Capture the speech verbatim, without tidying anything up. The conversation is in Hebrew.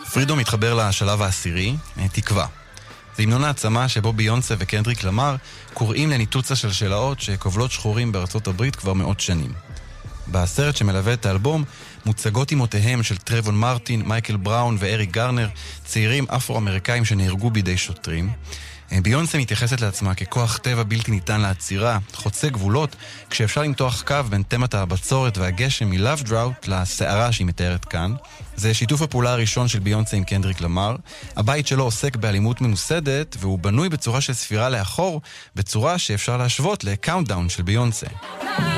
פרידום מתחבר לשלב העשירי, תקווה. זה המנון העצמה שבו ביונסה וקנדריק למר קוראים לניתוץ השלשלאות שכובלות שחורים בארצות הברית כבר מאות שנים. בסרט שמלווה את האלבום מוצגות אימותיהם של טרוון מרטין, מייקל בראון ואריק גרנר, צעירים אפרו-אמריקאים שנהרגו בידי שוטרים. ביונסה מתייחסת לעצמה ככוח טבע בלתי ניתן לעצירה, חוצה גבולות, כשאפשר למתוח קו בין תמת הבצורת והגשם מ-Love Drought לסערה שהיא מתארת כאן. זה שיתוף הפעולה הראשון של ביונסה עם קנדריק למר. הבית שלו עוסק באלימות ממוסדת, והוא בנוי בצורה של ספירה לאחור, בצורה שאפשר להשוות לקאונטדאון של ביונסה.